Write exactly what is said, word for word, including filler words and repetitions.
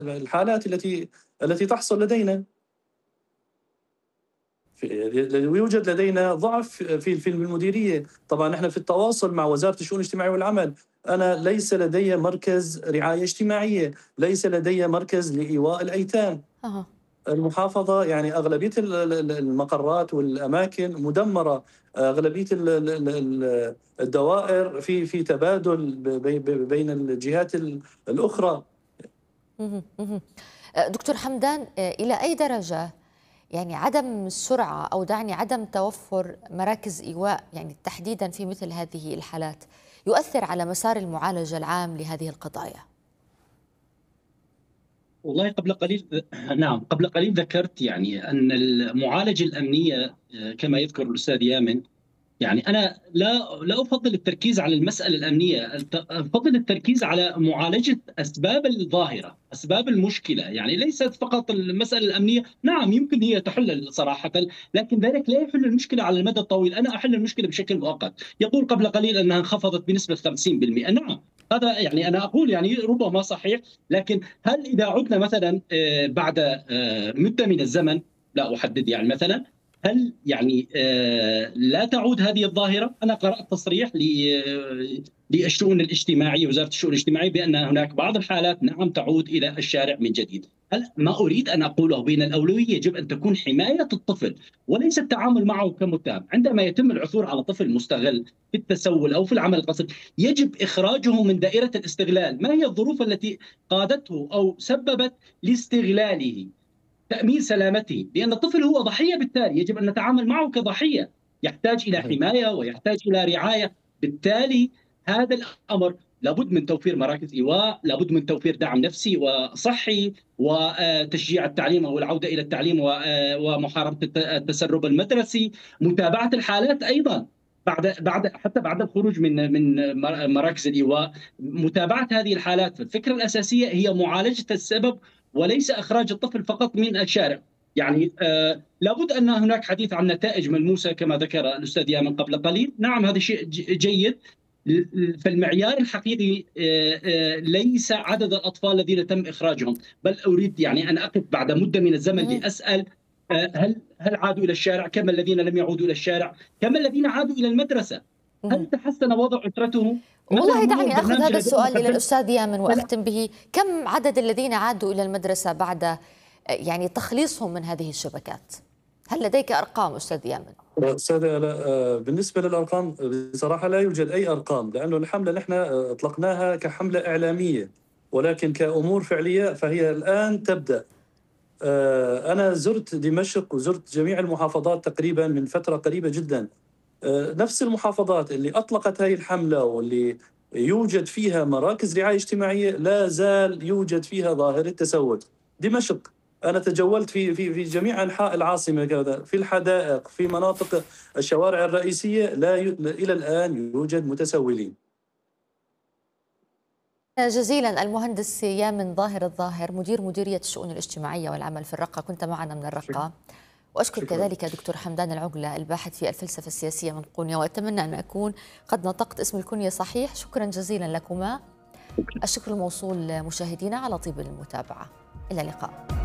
الحالات التي التي تحصل لدينا. يوجد لدينا ضعف في في المديرية. طبعا نحن في التواصل مع وزارة الشؤون الاجتماعية والعمل. أنا ليس لدي مركز رعاية اجتماعية، ليس لدي مركز لإيواء الأيتام. أها. المحافظة يعني أغلبية المقرات والأماكن مدمرة، أغلبية الدوائر في في تبادل بين الجهات الأخرى. مهم. مهم. دكتور حمدان، إلى أي درجة يعني عدم السرعة أو دعني عدم توفر مراكز إيواء يعني تحديدا في مثل هذه الحالات يؤثر على مسار المعالجة العام لهذه القضايا؟ والله قبل قليل نعم قبل قليل ذكرت يعني أن المعالجة الأمنية كما يذكر الأستاذ يامن، يعني أنا لا لا أفضل التركيز على المسألة الأمنية، أفضل التركيز على معالجة أسباب الظاهرة، أسباب المشكلة، يعني ليست فقط المسألة الأمنية. نعم يمكن هي تحل صراحة، لكن ذلك لا يحل المشكلة على المدى الطويل. أنا أحل المشكلة بشكل مؤقت. يقول قبل قليل أنها انخفضت بنسبة خمسين بالمئة، نعم هذا يعني أنا أقول يعني ربما صحيح، لكن هل إذا عدنا مثلا بعد مدة من الزمن، لا أحدد يعني مثلا، هل يعني لا تعود هذه الظاهرة؟ أنا قرأت تصريح للشؤون الاجتماعية، وزارة الشؤون الاجتماعية، بأن هناك بعض الحالات نعم تعود إلى الشارع من جديد. هل ما أريد أن أقوله بين الأولوية يجب أن تكون حماية الطفل وليس التعامل معه كمتهم. عندما يتم العثور على طفل مستغل في التسول أو في العمل القسري يجب إخراجه من دائرة الاستغلال. ما هي الظروف التي قادته أو سببت لاستغلاله؟ تأمين سلامته، لأن الطفل هو ضحية، بالتالي يجب أن نتعامل معه كضحية، يحتاج إلى حماية ويحتاج إلى رعاية. بالتالي هذا الأمر لابد من توفير مراكز إيواء، لابد من توفير دعم نفسي وصحي وتشجيع التعليم أو العودة إلى التعليم ومحاربة التسرب المدرسي، متابعة الحالات أيضا بعد بعد حتى بعد الخروج من من مراكز الإيواء، متابعة هذه الحالات. الفكرة الأساسية هي معالجة السبب وليس إخراج الطفل فقط من الشارع. يعني آه لابد أن هناك حديث عن نتائج ملموسة كما ذكر الأستاذ يامن قبل قليل. نعم هذا شيء جيد، فالمعيار الحقيقي آه آه ليس عدد الأطفال الذين تم إخراجهم، بل أريد يعني أن أقف بعد مدة من الزمن لأسأل آه هل هل عادوا إلى الشارع؟ كم الذين لم يعودوا إلى الشارع؟ كم الذين عادوا إلى المدرسة؟ هل تحسن وضع أسرتهم؟ والله دعني أخذ هذا السؤال إلى الأستاذ يامن وأختم به. كم عدد الذين عادوا إلى المدرسة بعد يعني تخليصهم من هذه الشبكات؟ هل لديك أرقام أستاذ يامن؟ أستاذ بالنسبة للأرقام بصراحة لا يوجد أي أرقام، لأنه الحملة نحن أطلقناها كحملة إعلامية، ولكن كأمور فعلية فهي الآن تبدأ. أنا زرت دمشق وزرت جميع المحافظات تقريبا من فترة قريبة جدا. نفس المحافظات اللي أطلقت هذه الحملة واللي يوجد فيها مراكز رعاية اجتماعية لا زال يوجد فيها ظاهرة تسول. دمشق أنا تجولت في في في جميع أنحاء العاصمة كذا، في الحدائق، في مناطق الشوارع الرئيسية لا ي... إلى الآن يوجد متسولين. جزيلا المهندس يامن ظاهر الظاهر، مدير مديرية الشؤون الاجتماعية والعمل في الرقة، كنت معنا من الرقة. وأشكر كذلك دكتور حمدان العقلة الباحث في الفلسفة السياسية من قونيا، وأتمنى أن أكون قد نطقت اسم الكنية صحيح. شكرا جزيلا لكما. الشكر الموصول مشاهدينا على طيب المتابعة. إلى اللقاء.